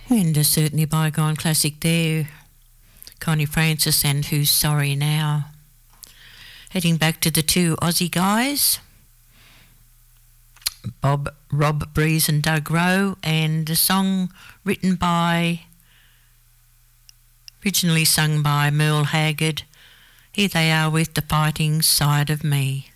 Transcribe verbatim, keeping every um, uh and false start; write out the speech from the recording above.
And a certainly bygone classic there, Connie Francis and Who's Sorry Now. Heading back to the two Aussie guys, Bob, Rob Breeze and Doug Rowe, and a song written by, originally sung by Merle Haggard. Here they are with The Fighting Side of Me.